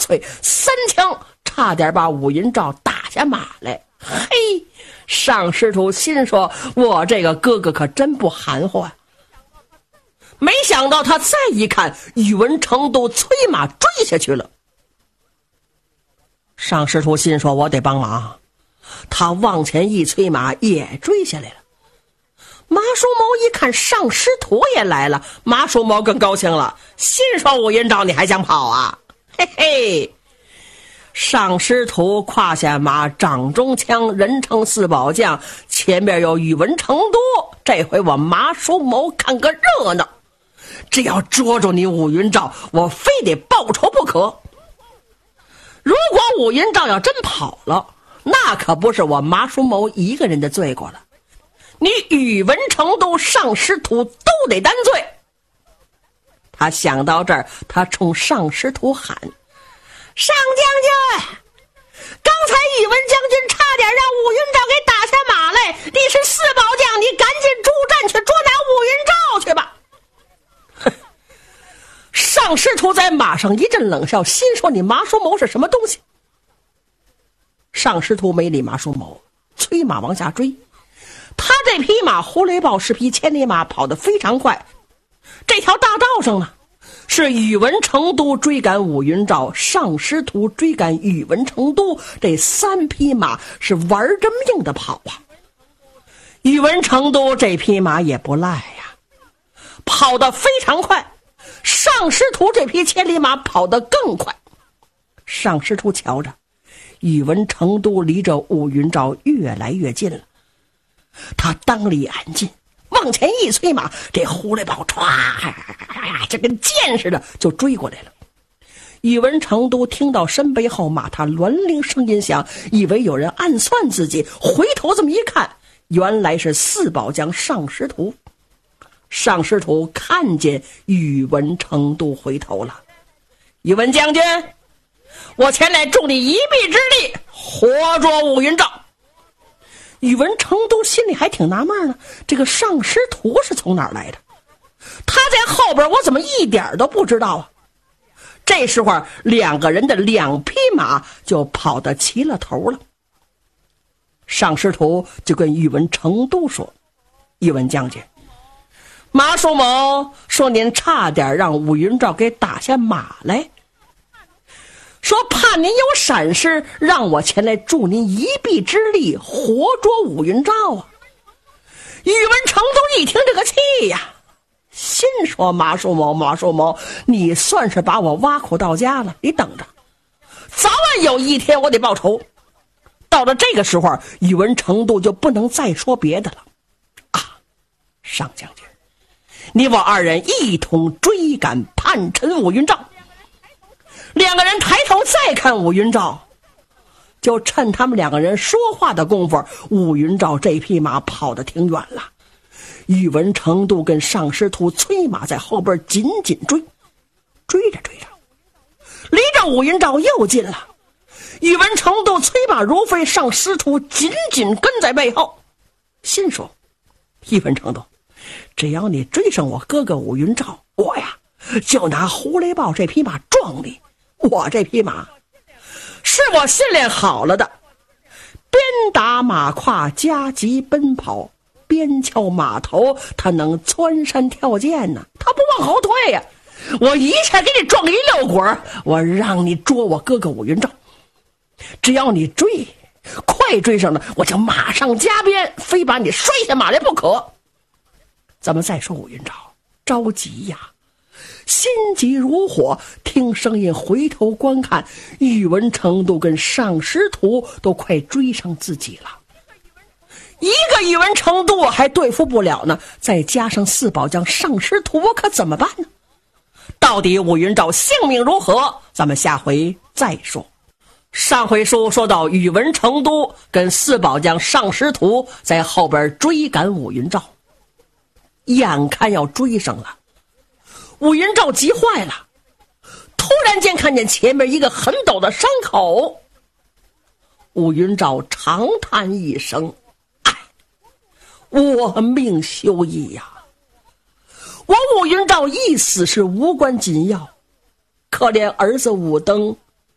催，3枪差点把武云照打下马来。嘿，尚师徒心说，我这个哥哥可真不含糊啊。没想到他再一看，宇文成都催马追下去了。尚师徒心说，我得帮忙。他往前一催马，也追下来了。马叔谋一看尚师徒也来了，马叔谋更高兴了，心说武云照你还想跑啊？嘿嘿！尚师徒胯下马，掌中枪，人称4宝将，前面有宇文成都。这回我马叔谋看个热闹，只要捉住你武云照，我非得报仇不可。如果武云照要真跑了，那可不是我马叔谋一个人的罪过了，你宇文成都、尚师徒都得担罪。他想到这儿，他冲尚师徒喊：尚将军，刚才宇文将军差点让武云照给打下马来，你是4宝将，你赶紧出战去捉拿武云照去吧。尚师徒在马上一阵冷笑，心说你马叔谋是什么东西。尚师徒没理马叔谋，催马往下追。他这匹马胡雷豹是匹千里马，跑得非常快。这条大道上呢，是宇文成都追赶武云照，尚师徒追赶宇文成都，这3匹马是玩着命的跑啊。宇文成都这匹马也不赖呀，跑得非常快。尚师徒这匹千里马跑得更快。尚师徒瞧着宇文成都离着武云照越来越近了，他当立安进，往前一催马，这胡雷豹唰，这跟箭似的就追过来了。宇文成都听到身背后马踏銮铃声音响，以为有人暗算自己，回头这么一看，原来是4宝将尚师徒。尚师徒看见宇文成都回头了，宇文将军，我前来助你一臂之力，活捉武云照。宇文成都心里还挺纳闷呢，这个尚师徒是从哪儿来的？他在后边，我怎么一点都不知道啊？这时候2个人的2匹马就跑得齐了头了。尚师徒就跟宇文成都说：宇文将军，马叔谋说您差点让武云照给打下马来，说怕您有闪失，让我前来助您一臂之力，活捉武云照啊。宇文成都一听这个气呀，心说马叔谋，你算是把我挖苦到家了，你等着，早晚有一天我得报仇。到了这个时候，宇文成都就不能再说别的了啊，尚将军，你我2人一同追赶叛臣武云照。2个人抬头再看武云照，就趁他们2个人说话的功夫，武云照这匹马跑得挺远了。宇文成都跟尚师徒催马在后边紧紧追，追着离着武云照又近了。宇文成都催马如飞，尚师徒紧紧跟在背后，心说宇文成都，只要你追上我哥哥武云照，我呀就拿胡雷豹这匹马撞你。我这匹马是我训练好了的，边打马胯加急奔跑，边敲马头，它能窜山跳涧呢，它不往后退呀。我一下给你撞一溜滚，我让你捉我哥哥武云照。只要你追，快追上了，我就马上加鞭，非把你摔下马来不可。咱们再说武云照着急呀，心急如火，听声音回头观看，宇文成都跟尚师徒都快追上自己了。一个宇文成都我还对付不了呢，再加上4宝将尚师徒，我可怎么办呢？到底武云照性命如何，咱们下回再说。上回书说到宇文成都跟4宝将尚师徒在后边追赶武云照，眼看要追上了，武云照急坏了，突然间看见前面一个很陡的山口。武云照长叹一声，哎，我命休矣呀！我武云照一死是无关紧要，可怜儿子武登